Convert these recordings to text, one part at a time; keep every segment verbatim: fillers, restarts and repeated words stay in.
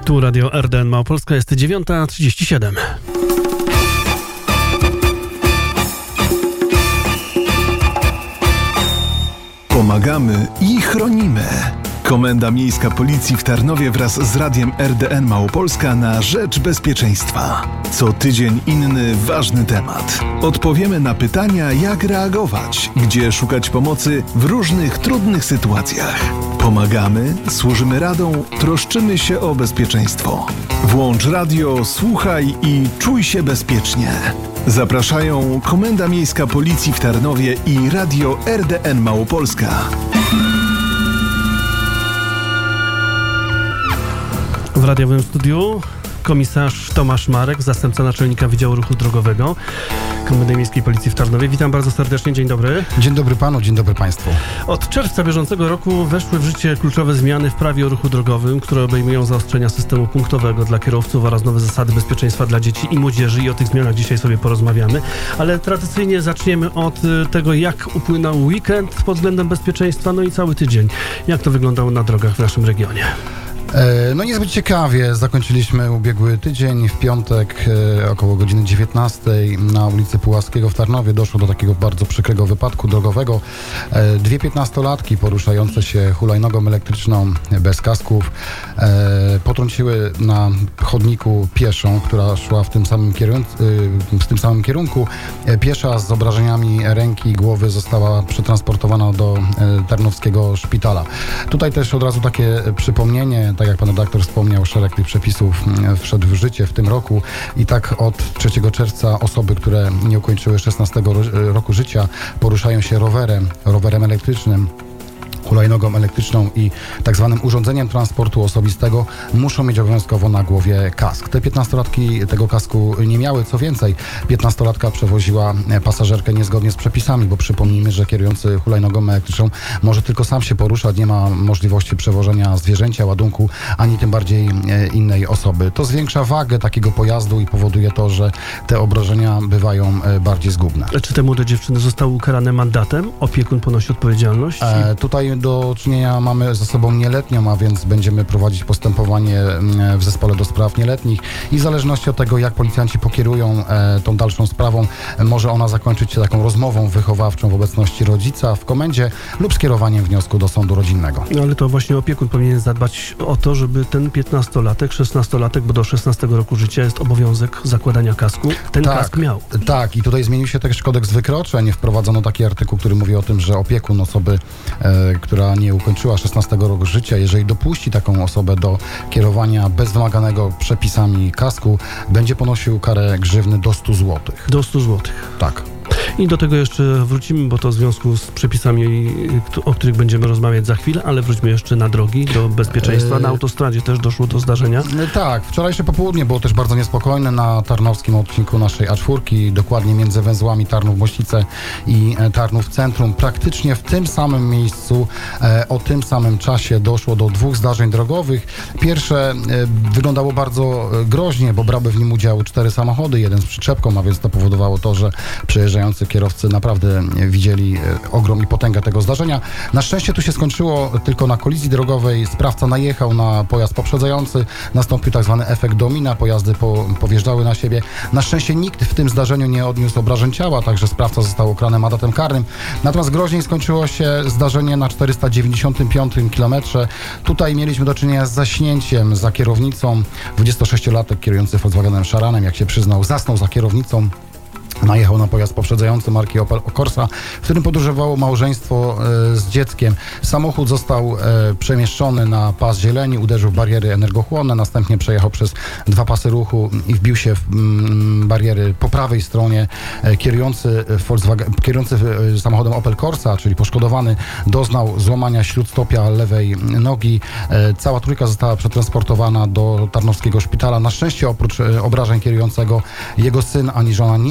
Tu Radio R D N Małopolska, jest dziewiąta trzydzieści siedem. Pomagamy i chronimy. Komenda Miejska Policji w Tarnowie wraz z Radiem R D N Małopolska na rzecz bezpieczeństwa. Co tydzień inny ważny temat. Odpowiemy na pytania, jak reagować, gdzie szukać pomocy w różnych trudnych sytuacjach. Pomagamy, służymy radą, troszczymy się o bezpieczeństwo. Włącz radio, słuchaj i czuj się bezpiecznie. Zapraszają Komenda Miejska Policji w Tarnowie i Radio R D N Małopolska. W radiowym studiu komisarz Tomasz Marek, zastępca naczelnika Wydziału Ruchu Drogowego Komendy Miejskiej Policji w Tarnowie. Witam bardzo serdecznie, dzień dobry. Dzień dobry panu, dzień dobry państwu. Od czerwca bieżącego roku weszły w życie kluczowe zmiany w prawie o ruchu drogowym, które obejmują zaostrzenia systemu punktowego dla kierowców oraz nowe zasady bezpieczeństwa dla dzieci i młodzieży, i o tych zmianach dzisiaj sobie porozmawiamy. Ale tradycyjnie zaczniemy od tego, jak upłynął weekend pod względem bezpieczeństwa, no i cały tydzień. Jak to wyglądało na drogach w naszym regionie? No niezbyt ciekawie zakończyliśmy ubiegły tydzień. W piątek e, około godziny dziewiętnastej na ulicy Puławskiego w Tarnowie doszło do takiego bardzo przykrego wypadku drogowego. E, dwie piętnastolatki poruszające się hulajnogą elektryczną bez kasków e, potrąciły na chodniku pieszą, która szła w tym samym kierunku. E, w tym samym kierunku. E, piesza z obrażeniami ręki i głowy została przetransportowana do e, tarnowskiego szpitala. Tutaj też od razu takie przypomnienie. Tak jak pan redaktor wspomniał, szereg tych przepisów wszedł w życie w tym roku i tak od trzeciego czerwca osoby, które nie ukończyły szesnastego roku życia, poruszają się rowerem, rowerem elektrycznym, hulajnogą elektryczną i tak zwanym urządzeniem transportu osobistego, muszą mieć obowiązkowo na głowie kask. Te piętnastolatki tego kasku nie miały. Co więcej, piętnastolatka przewoziła pasażerkę niezgodnie z przepisami, bo przypomnijmy, że kierujący hulajnogą elektryczną może tylko sam się poruszać, nie ma możliwości przewożenia zwierzęcia, ładunku, ani tym bardziej innej osoby. To zwiększa wagę takiego pojazdu i powoduje to, że te obrażenia bywają bardziej zgubne. Czy te młode dziewczyny zostały ukarane mandatem? Opiekun ponosi odpowiedzialność? E, tutaj do czynienia mamy ze sobą nieletnią, a więc będziemy prowadzić postępowanie w zespole do spraw nieletnich i w zależności od tego, jak policjanci pokierują e, tą dalszą sprawą, może ona zakończyć się taką rozmową wychowawczą w obecności rodzica w komendzie lub skierowaniem wniosku do sądu rodzinnego. No ale to właśnie opiekun powinien zadbać o to, żeby ten piętnastolatek, szesnastolatek, bo do szesnastego roku życia jest obowiązek zakładania kasku, ten tak, kask miał. Tak, i tutaj zmienił się też kodeks wykroczeń. Wprowadzono taki artykuł, który mówi o tym, że opiekun osoby, e, która nie ukończyła szesnastego roku życia, jeżeli dopuści taką osobę do kierowania bez wymaganego przepisami kasku, będzie ponosił karę grzywny do stu złotych. Do stu złotych. Tak. I do tego jeszcze wrócimy, bo to w związku z przepisami, o których będziemy rozmawiać za chwilę, ale wróćmy jeszcze na drogi, do bezpieczeństwa. Na autostradzie też doszło do zdarzenia. Tak, wczorajsze popołudnie było też bardzo niespokojne na tarnowskim odcinku naszej A cztery, dokładnie między węzłami Tarnów-Mościce i Tarnów Centrum. Praktycznie w tym samym miejscu, e, o tym samym czasie doszło do dwóch zdarzeń drogowych. Pierwsze e, wyglądało bardzo groźnie, bo brały w nim udział cztery samochody, jeden z przyczepką, a więc to powodowało to, że przejeżdżający kierowcy naprawdę widzieli ogrom i potęgę tego zdarzenia. Na szczęście tu się skończyło tylko na kolizji drogowej. Sprawca najechał na pojazd poprzedzający. Nastąpił tak zwany efekt domina. Pojazdy po, powjeżdżały na siebie. Na szczęście nikt w tym zdarzeniu nie odniósł obrażeń ciała, także sprawca został ukarany mandatem karnym. Natomiast groźniej skończyło się zdarzenie na czterysta dziewięćdziesiątym piątym kilometrze. Tutaj mieliśmy do czynienia z zaśnięciem za kierownicą. dwudziestosześciolatek kierujący Volkswagenem Sharanem, jak się przyznał, zasnął za kierownicą. Najechał na pojazd poprzedzający marki Opel Corsa, w którym podróżowało małżeństwo e, z dzieckiem. Samochód został e, przemieszczony na pas zieleni, uderzył w bariery energochłonne, następnie przejechał przez dwa pasy ruchu i wbił się w mm, bariery po prawej stronie. E, kierujący, Volkswagen, kierujący e, samochodem Opel Corsa, czyli poszkodowany, doznał złamania śródstopia lewej nogi. E, cała trójka została przetransportowana do tarnowskiego szpitala. Na szczęście oprócz e, obrażeń kierującego, jego syn ani żona nie odnieśli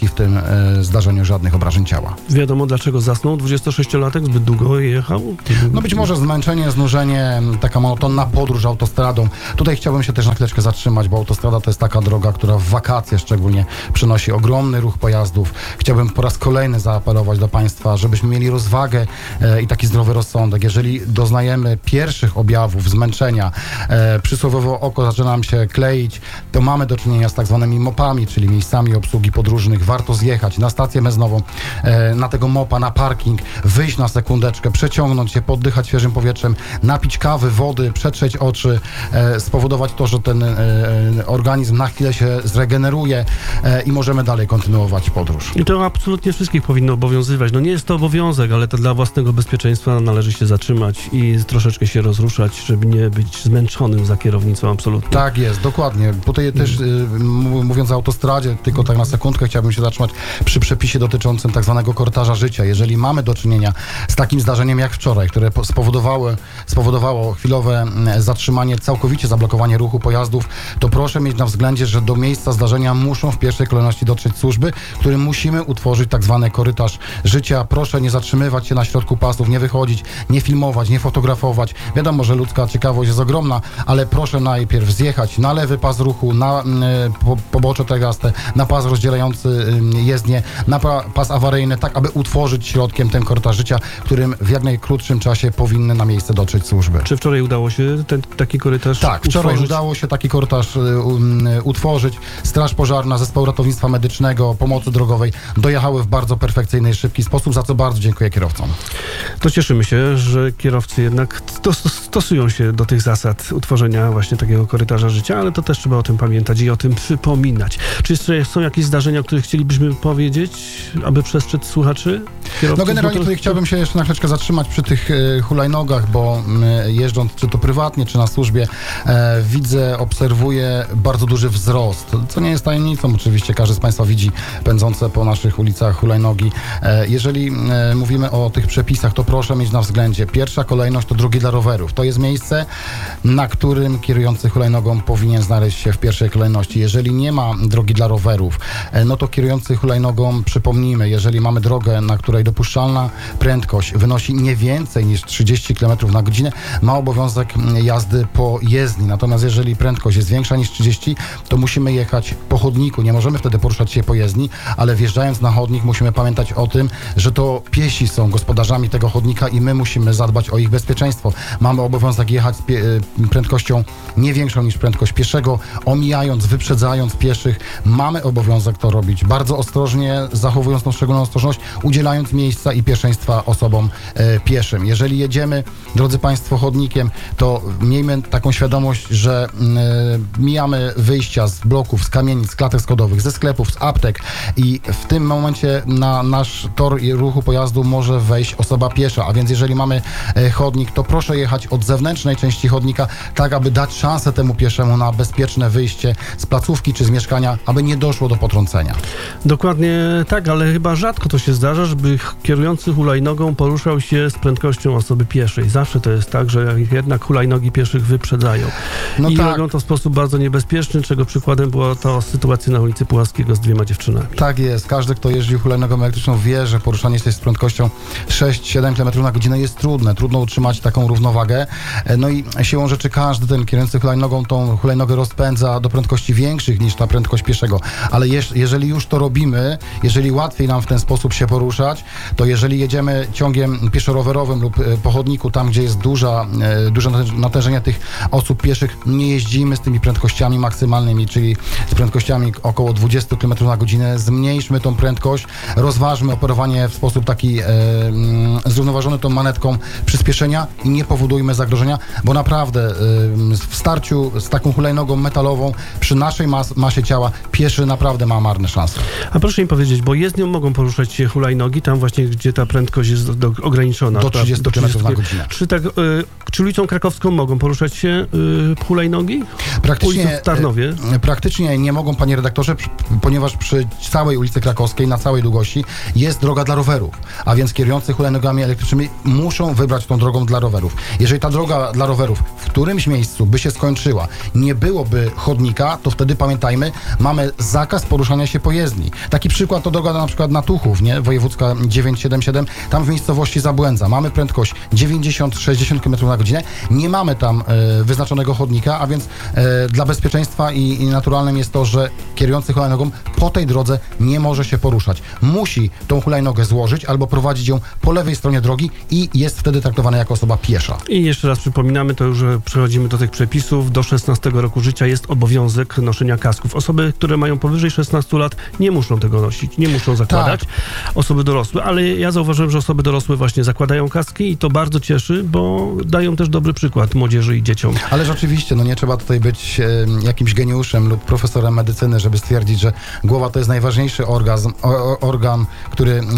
w tym e, zdarzeniu żadnych obrażeń ciała. Wiadomo, dlaczego zasnął dwudziestosześciolatek, zbyt długo jechał? No być może zmęczenie, znużenie, taka monotonna podróż autostradą. Tutaj chciałbym się też na chwileczkę zatrzymać, bo autostrada to jest taka droga, która w wakacje szczególnie przynosi ogromny ruch pojazdów. Chciałbym po raz kolejny zaapelować do Państwa, żebyśmy mieli rozwagę e, i taki zdrowy rozsądek. Jeżeli doznajemy pierwszych objawów zmęczenia, e, przysłowiowo oko zaczyna nam się kleić, to mamy do czynienia z tak zwanymi mopami, czyli miejscami obsługi podróżnych. Warto zjechać na stację benzynową, e, na tego mopa, na parking, wyjść na sekundeczkę, przeciągnąć się, poddychać świeżym powietrzem, napić kawy, wody, przetrzeć oczy, e, spowodować to, że ten e, organizm na chwilę się zregeneruje e, i możemy dalej kontynuować podróż. I to absolutnie wszystkich powinno obowiązywać. No nie jest to obowiązek, ale to dla własnego bezpieczeństwa należy się zatrzymać i troszeczkę się rozruszać, żeby nie być zmęczonym za kierownicą absolutnie. Tak jest, dokładnie. Tutaj też y, m- mówiąc o autostradzie, tylko tak na sekundkę chciałbym się zatrzymać przy przepisie dotyczącym tak zwanego korytarza życia. Jeżeli mamy do czynienia z takim zdarzeniem jak wczoraj, które po- spowodowały, spowodowało chwilowe m, zatrzymanie, całkowicie zablokowanie ruchu pojazdów, to proszę mieć na względzie, że do miejsca zdarzenia muszą w pierwszej kolejności dotrzeć służby, którym musimy utworzyć tak zwany korytarz życia. Proszę nie zatrzymywać się na środku pasów, nie wychodzić, nie filmować, nie fotografować. Wiadomo, że ludzka ciekawość jest ogromna, ale proszę najpierw zjechać na lewy pas ruchu, na y, po, pobocze tegaste, na pas rozdzielający y, jezdnię, na pa, pas awaryjny, tak aby utworzyć środkiem ten korytarz życia, którym w jak najkrótszym czasie powinny na miejsce dotrzeć służby. Czy wczoraj udało się ten, taki korytarz Tak, wczoraj utworzyć? udało się taki korytarz y, y, utworzyć. Straż Pożarna, Zespoł Ratownictwa Medycznego, Pomocy Drogowej dojechały w bardzo perfekcyjny i szybki sposób, za co bardzo dziękuję kierowcom. To cieszymy się, że kierowcy jednak stos- stosują się do tych zasad utworzenia właśnie takiego korytarza życia, ale to też trzeba o tym pamiętać i o tym przypominać. Czy jeszcze są jakieś zdarzenia, o których chcielibyśmy powiedzieć, aby przestrzec słuchaczy? No generalnie tutaj chciałbym się jeszcze na chwileczkę zatrzymać przy tych e, hulajnogach, bo e, jeżdżąc czy to prywatnie, czy na służbie, e, widzę, obserwuję bardzo duży wzrost, co nie jest tajemnicą oczywiście, każdy z Państwa widzi pędzące po naszych ulicach hulajnogi. E, jeżeli e, mówimy o tych przepisach, to proszę mieć na względzie pierwsza kolejność to drogi dla rowerów. To jest miejsce, na którym kierujący hulajnogą powinien znaleźć się w pierwszej kolejności. Jeżeli nie ma drogi dla rowerów, e, no to kierujący hulajnogą, przypomnijmy, jeżeli mamy drogę, na której dopuszczalna prędkość wynosi nie więcej niż trzydzieści kilometrów na godzinę, ma obowiązek jazdy po jezdni. Natomiast jeżeli prędkość jest większa niż trzydzieści, to musimy jechać po chodniku. Nie możemy wtedy poruszać się po jezdni, ale wjeżdżając na chodnik musimy pamiętać o tym, że to piesi są gospodarzami tego chodnika i my musimy zadbać o ich bezpieczeństwo. Mamy obowiązek jechać z pie- prędkością nie większą niż prędkość pieszego, omijając, wyprzedzając pieszych. Mamy obowiązek to robić bardzo ostrożnie, zachowując tą szczególną ostrożność, udzielając miejsca i pierwszeństwa osobom e, pieszym. Jeżeli jedziemy, drodzy Państwo, chodnikiem, to miejmy taką świadomość, że e, mijamy wyjścia z bloków, z kamienic, z klatek schodowych, ze sklepów, z aptek i w tym momencie na nasz tor ruchu pojazdu może wejść osoba piesza, a więc jeżeli mamy e, chodnik, to proszę jechać od zewnętrznej części chodnika, tak aby dać szansę temu pieszemu na bezpieczne wyjście z placówki czy z mieszkania, aby nie doszło do potrącenia. Dokładnie tak, ale chyba rzadko to się zdarza, żeby kierujący hulajnogą poruszał się z prędkością osoby pieszej. Zawsze to jest tak, że jednak hulajnogi pieszych wyprzedzają. No I tak. robią to w sposób bardzo niebezpieczny, czego przykładem była to sytuacja na ulicy Puławskiego z dwiema dziewczynami. Tak jest. Każdy, kto jeździ hulajnogą elektryczną, wie, że poruszanie się z prędkością sześć siedem kilometrów na godzinę jest trudne. Trudno utrzymać taką równowagę. No i siłą rzeczy każdy ten kierujący hulajnogą tą hulajnogę rozpędza do prędkości większych niż ta prędkość pieszego. Ale jeż, jeżeli już to robimy, jeżeli łatwiej nam w ten sposób się poruszać, to jeżeli jedziemy ciągiem pieszo-rowerowym lub po chodniku, tam gdzie jest duża, duże natężenie tych osób pieszych, nie jeździmy z tymi prędkościami maksymalnymi, czyli z prędkościami około dwadzieścia kilometrów na godzinę. Zmniejszmy tą prędkość, rozważmy operowanie w sposób taki e, zrównoważony tą manetką przyspieszenia i nie powodujmy zagrożenia, bo naprawdę e, w starciu z taką hulajnogą metalową przy naszej mas- masie ciała pieszy naprawdę ma marne szanse. A proszę mi powiedzieć, bo jezdnią mogą poruszać się hulajnogi, tam właśnie, gdzie ta prędkość jest do, ograniczona. Do trzydziestu kilometrów na godzinę. Czy, tak, y, czy ulicą Krakowską mogą poruszać się y, hulajnogi? Praktycznie, Ulicą w Tarnowie? e, praktycznie nie mogą, panie redaktorze, przy, ponieważ przy całej ulicy Krakowskiej, na całej długości jest droga dla rowerów, a więc kierujący hulajnogami elektrycznymi muszą wybrać tą drogą dla rowerów. Jeżeli ta droga dla rowerów w którymś miejscu by się skończyła, nie byłoby chodnika, to wtedy pamiętajmy, mamy zakaz poruszania się po jezdni. jezdni. Taki przykład to droga na przykład na Tuchów, nie? Wojewódzka dziewięćset siedemdziesiąt siedem, tam w miejscowości Zabłędza mamy prędkość dziewięćdziesiąt do sześćdziesięciu kilometrów na godzinę, nie mamy tam e, wyznaczonego chodnika, a więc e, dla bezpieczeństwa i, i naturalnym jest to, że kierujący hulajnogą po tej drodze nie może się poruszać. Musi tą hulajnogę złożyć albo prowadzić ją po lewej stronie drogi i jest wtedy traktowany jako osoba piesza. I jeszcze raz przypominamy, to już że przechodzimy do tych przepisów. Do szesnastego roku życia jest obowiązek noszenia kasków. Osoby, które mają powyżej szesnastu lat, nie muszą tego nosić, nie muszą zakładać. Tak. Osoby dorosłe, ale ja zauważyłem, że osoby dorosłe właśnie zakładają kaski i to bardzo cieszy, bo dają też dobry przykład młodzieży i dzieciom. Ale rzeczywiście, no nie trzeba tutaj być e, jakimś geniuszem lub profesorem medycyny, żeby stwierdzić, że głowa to jest najważniejszy orgazm, o, organ, który e,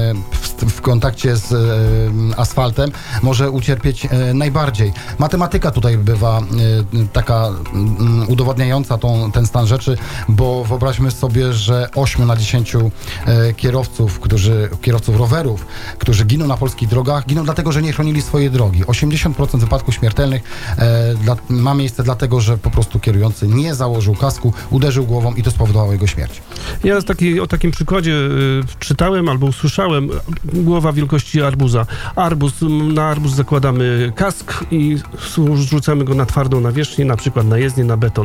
w, w kontakcie z e, asfaltem może ucierpieć e, najbardziej. Matematyka tutaj bywa e, taka m, udowodniająca tą, ten stan rzeczy, bo wyobraźmy sobie, że ośmiu na dziesięciu e, kierowców, którzy, kierowców rowerów, którzy giną na polskich drogach, giną dlatego, że nie chronili swojej drogi. osiemdziesiąt procent wypadków śmiertelnych e, dla, ma miejsce dlatego, że po prostu kierujący nie założył kasku, uderzył głową i to spowodowało jego śmierć. Ja z taki, o takim przykładzie y, czytałem albo usłyszałem, głowa wielkości arbuza. Arbuz, na arbuz zakładamy kask i zrzucamy go na twardą nawierzchnię, na przykład na jezdnię, na beton.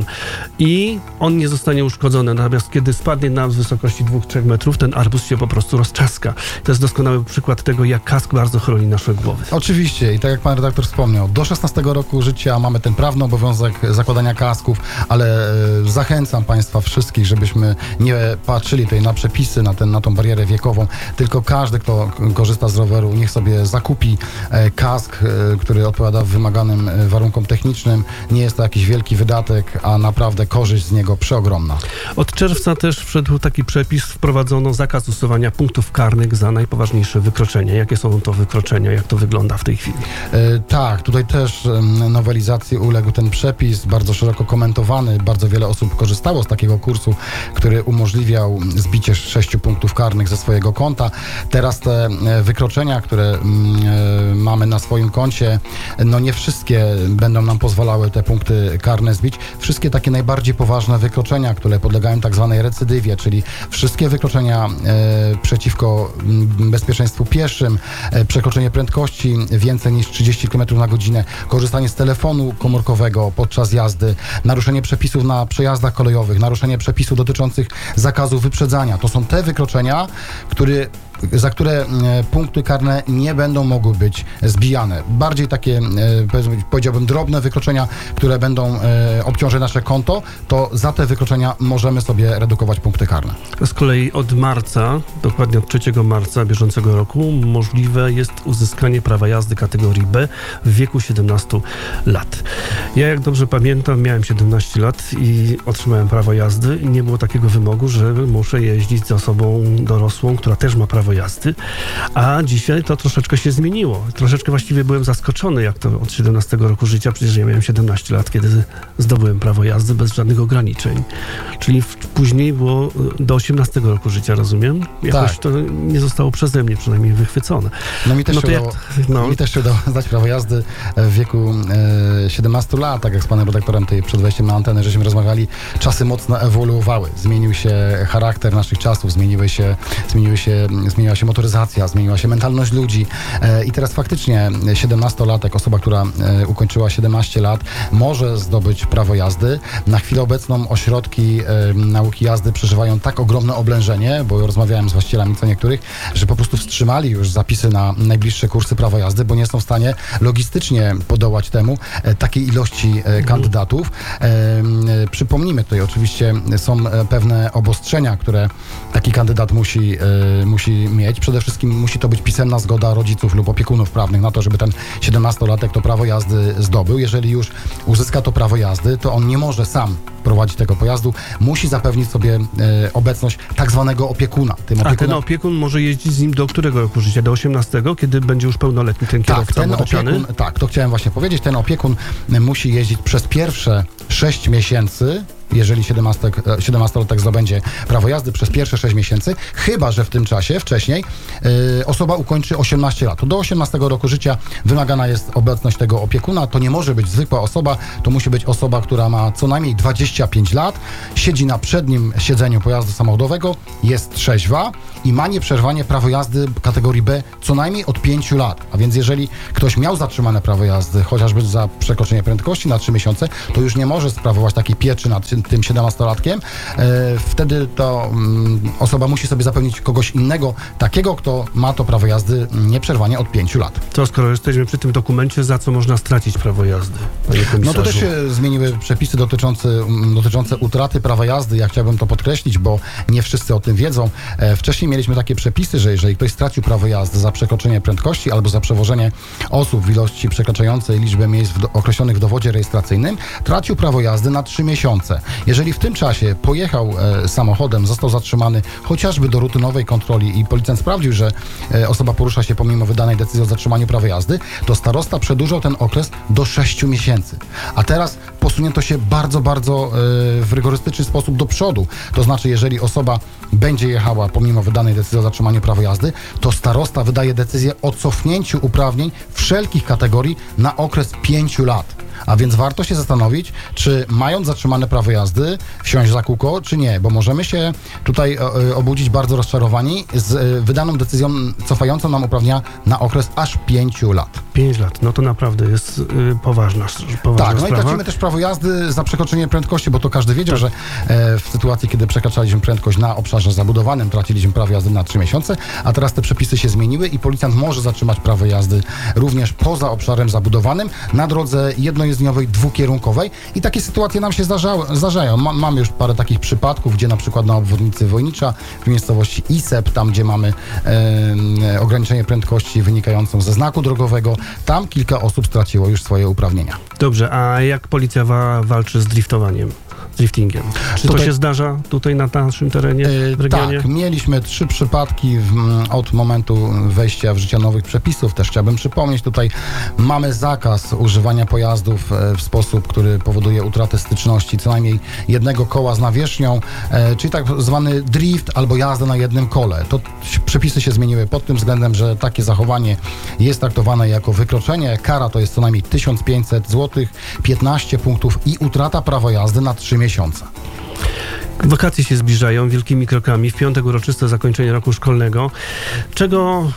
I on nie zostanie uszkodzony, natomiast kiedy spadnie nam z wysokości dwóch do trzech metrów, ten arbuz się po prostu roztrzaska. To jest doskonały przykład tego, jak kask bardzo chroni nasze głowy. Oczywiście i tak jak pan redaktor wspomniał, do szesnastego roku życia mamy ten prawny obowiązek zakładania kasków, ale e, zachęcam państwa wszystkich, żebyśmy nie patrzyli tutaj na przepisy, na, ten, na tą barierę wiekową, tylko każdy, kto korzysta z roweru, niech sobie zakupi e, kask, e, który odpowiada wymaganym e, warunkom technicznym. Nie jest to jakiś wielki wydatek, a naprawdę korzyść z niego przeogromna. Od czerwca też wszedł taki przepis, wprowadzono zakaz usuwania punktów karnych za najpoważniejsze wykroczenie. Jakie są to wykroczenia? Jak to wygląda w tej chwili? E, tak, tutaj też e, nowelizacji uległ ten przepis, bardzo szeroko komentowany. Bardzo wiele osób korzystało z takiego kursu, który umożliwiał zbicie sześciu punktów karnych ze swojego konta. Teraz te e, wykroczenia, które e, mamy na swoim koncie, no nie wszystkie będą nam pozwalały te punkty karne zbić. Wszystkie takie najbardziej poważne wykroczenia, które podlegają tak zwanej recydywie, czyli wszystkie wykroczenia e, przeciwko m, bezpieczeństwu pieszym, e, przekroczenie prędkości więcej niż trzydzieści kilometrów na godzinę, korzystanie z telefonu komórkowego podczas jazdy, naruszenie przepisów na przejazdach kolejowych, naruszenie przepisów dotyczących zakazu wyprzedzania. To są te wykroczenia, które za które e, punkty karne nie będą mogły być zbijane. Bardziej takie, e, powiedziałbym, drobne wykroczenia, które będą e, obciążyć nasze konto, to za te wykroczenia możemy sobie redukować punkty karne. Z kolei od marca, dokładnie od trzeciego marca bieżącego roku, możliwe jest uzyskanie prawa jazdy kategorii B w wieku siedemnastu lat. Ja, jak dobrze pamiętam, miałem siedemnaście lat i otrzymałem prawo jazdy i nie było takiego wymogu, że muszę jeździć z osobą dorosłą, która też ma prawo jazdy, a dzisiaj to troszeczkę się zmieniło. Troszeczkę właściwie byłem zaskoczony, jak to od siedemnastego roku życia, przecież ja miałem siedemnaście lat, kiedy zdobyłem prawo jazdy bez żadnych ograniczeń. Czyli w, później było do osiemnastego roku życia, rozumiem? Jakoś Tak. to nie zostało przeze mnie przynajmniej wychwycone. No mi też, No się, to jak- udało, no. mi też się udało zdać prawo jazdy w wieku e, siedemnastu lat, tak jak z panem redaktorem tutaj przed wejściem na antenę, żeśmy rozmawiali, czasy mocno ewoluowały. Zmienił się charakter naszych czasów, zmieniły się, zmieniły się, zmieniła się motoryzacja, zmieniła się mentalność ludzi e, i teraz faktycznie siedemnastolatek, osoba, która e, ukończyła siedemnaście lat, może zdobyć prawo jazdy. Na chwilę obecną ośrodki e, nauki jazdy przeżywają tak ogromne oblężenie, bo rozmawiałem z właścicielami co niektórych, że po prostu wstrzymali już zapisy na najbliższe kursy prawa jazdy, bo nie są w stanie logistycznie podołać temu e, takiej ilości e, kandydatów. E, e, przypomnijmy tutaj, oczywiście są e, pewne obostrzenia, które taki kandydat musi, e, musi mieć. Przede wszystkim musi to być pisemna zgoda rodziców lub opiekunów prawnych na to, żeby ten siedemnastolatek to prawo jazdy zdobył. Jeżeli już uzyska to prawo jazdy, to on nie może sam prowadzić tego pojazdu. Musi zapewnić sobie e, obecność tak zwanego opiekuna. Tym A ten opiekunem- opiekun może jeździć z nim do którego roku życia? Do osiemnastego, kiedy będzie już pełnoletni ten Tak, kierowca ten młodociany? opiekun, tak, to chciałem właśnie powiedzieć. Ten opiekun musi jeździć przez pierwsze sześć miesięcy jeżeli siedemnastolatek zdobędzie prawo jazdy przez pierwsze sześć miesięcy, chyba że w tym czasie wcześniej y, osoba ukończy osiemnaście lat. Do osiemnastego roku życia wymagana jest obecność tego opiekuna. To nie może być zwykła osoba, to musi być osoba, która ma co najmniej dwadzieścia pięć lat, siedzi na przednim siedzeniu pojazdu samochodowego, jest trzeźwa i ma nieprzerwanie prawo jazdy kategorii B co najmniej od pięciu lat. A więc jeżeli ktoś miał zatrzymane prawo jazdy, chociażby za przekroczenie prędkości na trzy miesiące, to już nie może sprawować takiej pieczy nad tym siedemnastolatkiem. E, wtedy to mm, osoba musi sobie zapewnić kogoś innego, takiego, kto ma to prawo jazdy nieprzerwanie od pięciu lat. To skoro jesteśmy przy tym dokumencie, za co można stracić prawo jazdy, panie komisarzu? No to też się zmieniły przepisy dotyczące, dotyczące utraty prawa jazdy. Ja chciałbym to podkreślić, bo nie wszyscy o tym wiedzą. E, wcześniej mieliśmy takie przepisy, że jeżeli ktoś stracił prawo jazdy za przekroczenie prędkości albo za przewożenie osób w ilości przekraczającej liczbę miejsc w do, określonych w dowodzie rejestracyjnym, tracił prawo jazdy na trzy miesiące. Jeżeli w tym czasie pojechał e, samochodem, został zatrzymany chociażby do rutynowej kontroli i policjant sprawdził, że e, osoba porusza się pomimo wydanej decyzji o zatrzymaniu prawa jazdy, to starosta przedłużał ten okres do sześciu miesięcy. A teraz posunięto się bardzo, bardzo e, w rygorystyczny sposób do przodu. To znaczy, jeżeli osoba będzie jechała pomimo wydanej decyzji o zatrzymaniu prawa jazdy, to starosta wydaje decyzję o cofnięciu uprawnień wszelkich kategorii na okres pięciu lat. A więc warto się zastanowić, czy mając zatrzymane prawo jazdy, wsiąść za kółko, czy nie, bo możemy się tutaj e, obudzić bardzo rozczarowani z e, wydaną decyzją cofającą nam uprawnienia na okres aż pięciu lat. Pięć lat, no to naprawdę jest y, poważna, poważna Tak, no sprawa. i tracimy też prawo jazdy za przekroczenie prędkości, bo to każdy wiedział, tak. że e, w sytuacji, kiedy przekraczaliśmy prędkość na obszarze zabudowanym, traciliśmy prawo jazdy na trzy miesiące, a teraz te przepisy się zmieniły i policjant może zatrzymać prawo jazdy również poza obszarem zabudowanym na drodze jednojezdniowej, dwukierunkowej i takie sytuacje nam się zdarzały, zdarzają. Ma, mamy już parę takich przypadków, gdzie na przykład na obwodnicy Wojnicza w miejscowości Isep, tam gdzie mamy e, ograniczenie prędkości wynikającą ze znaku drogowego, tam kilka osób straciło już swoje uprawnienia. Dobrze, a jak policja wa- walczy z driftowaniem? Driftingiem. Czy Tutaj, to się zdarza tutaj na naszym terenie, w regionie? Tak, mieliśmy trzy przypadki w, od momentu wejścia w życie nowych przepisów. Też chciałbym przypomnieć, tutaj mamy zakaz używania pojazdów w sposób, który powoduje utratę styczności co najmniej jednego koła z nawierzchnią, czyli tak zwany drift albo jazda na jednym kole. To przepisy się zmieniły pod tym względem, że takie zachowanie jest traktowane jako wykroczenie. Kara to jest co najmniej tysiąc pięćset złotych, piętnaście punktów i utrata prawa jazdy na trzy miesiące. Wakacje się zbliżają wielkimi krokami. W piątek uroczyste zakończenie roku szkolnego. Czego,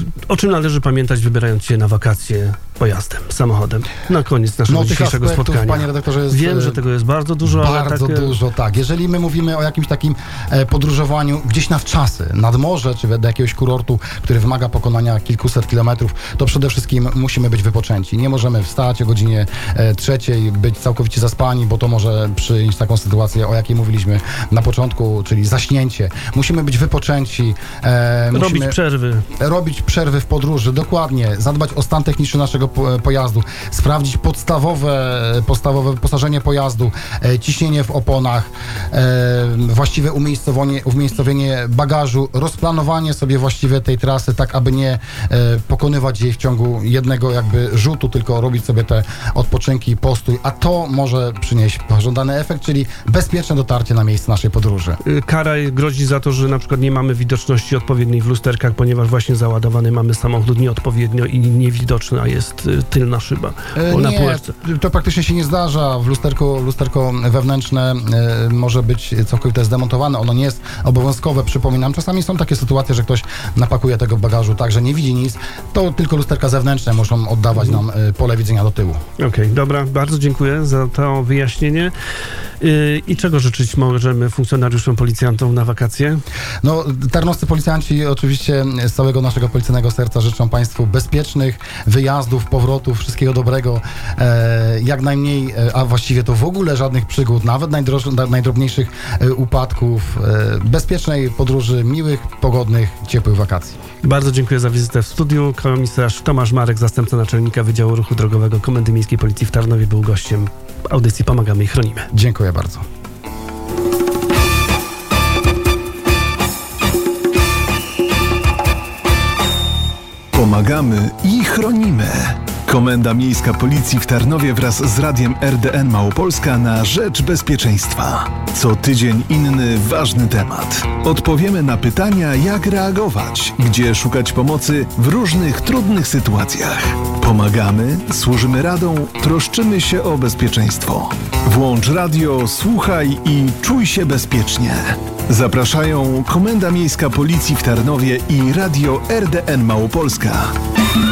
o czym należy pamiętać, wybierając się na wakacje pojazdem, samochodem? Na koniec naszego no, dzisiejszego aspektów, spotkania. Panie redaktorze, jest, Wiem, że tego jest bardzo dużo, bardzo ale takie... dużo, tak. Jeżeli my mówimy o jakimś takim e, podróżowaniu gdzieś na wczasy, nad morze, czy do jakiegoś kurortu, który wymaga pokonania kilkuset kilometrów, to przede wszystkim musimy być wypoczęci. Nie możemy wstać o godzinie e, trzeciej, być całkowicie zaspani, bo to może przyjąć taką sytuację, o jakiej mówiliśmy na początku, czyli zaśnięcie. Musimy być wypoczęci. E, Robić musimy przerwy. Robić przerwy w podróży, dokładnie. Zadbać o stan techniczny naszego po, pojazdu. Sprawdzić podstawowe, podstawowe wyposażenie pojazdu, e, ciśnienie w oponach, e, właściwe umiejscowienie, umiejscowienie bagażu, rozplanowanie sobie właściwie tej trasy, tak aby nie e, pokonywać jej w ciągu jednego jakby rzutu, tylko robić sobie te odpoczynki, postój, a to może przynieść pożądany efekt, czyli bezpieczne dotarcie na miejsce naszej podróży. Kara grozi za to, że na przykład nie mamy widoczności odpowiedniej w lusterkach, ponieważ właśnie załadowany mamy samochód nieodpowiednio i niewidoczna jest tylna szyba E, na nie, półeczce. to praktycznie się nie zdarza. W lusterku, lusterko wewnętrzne e, może być całkowicie zdemontowane. Ono nie jest obowiązkowe, przypominam. Czasami są takie sytuacje, że ktoś napakuje tego bagażu tak, że nie widzi nic. To tylko lusterka zewnętrzne muszą oddawać nam e, pole widzenia do tyłu. Okej, okay, dobra. Bardzo dziękuję za to wyjaśnienie. Yy, I czego życzyć możemy funkcjonariuszom, policjantom na wakacje? No, tarnowscy policjanci oczywiście z całego naszego policyjnego serca życzą Państwu bezpiecznych wyjazdów, powrotów, wszystkiego dobrego, e, jak najmniej, a właściwie to w ogóle żadnych przygód, nawet najdroż- najdrobniejszych e, upadków, e, bezpiecznej podróży, miłych, pogodnych, ciepłych wakacji. Bardzo dziękuję za wizytę w studiu. Komisarz Tomasz Marek, zastępca naczelnika Wydziału Ruchu Drogowego Komendy Miejskiej Policji w Tarnowie, był gościem audycji Pomagamy i Chronimy. Dziękuję bardzo. Pomagamy i chronimy. Komenda Miejska Policji w Tarnowie wraz z radiem R D N Małopolska na rzecz bezpieczeństwa. Co tydzień inny ważny temat. Odpowiemy na pytania, jak reagować, gdzie szukać pomocy w różnych trudnych sytuacjach. Pomagamy, służymy radą, troszczymy się o bezpieczeństwo. Włącz radio, słuchaj i czuj się bezpiecznie. Zapraszają Komenda Miejska Policji w Tarnowie i radio R D N Małopolska.